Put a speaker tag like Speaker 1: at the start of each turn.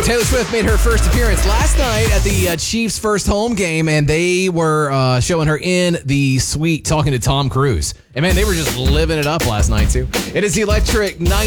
Speaker 1: Taylor Swift made her first appearance last night at the Chiefs' first home game, and they were showing her in the suite talking to Tom Cruise. And man, they were just living it up last night, too. It is the Electric 9.